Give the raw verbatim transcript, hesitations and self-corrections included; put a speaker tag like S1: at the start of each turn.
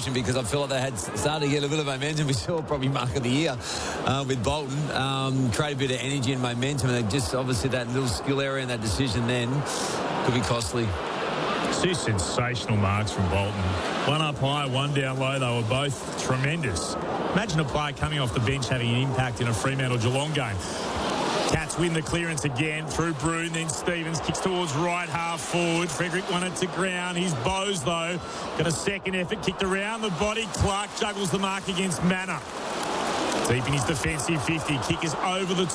S1: unfortunate because I feel like they had started to get a bit of momentum. We saw probably mark of the year uh, with Bolton. Um, create a bit of energy and momentum, and they just obviously that little skill area and that decision then could be costly.
S2: Two sensational marks from Bolton. One up high, one down low. They were both tremendous. Imagine a player coming off the bench having an impact in a Fremantle-Geelong game. Cats win the clearance again through Broon, then Stevens kicks towards right half forward. Frederick won it to ground. His Bows, though, got a second effort, kicked around the body. Clark juggles the mark against Manor. Deep in his defensive fifty. Kick is over the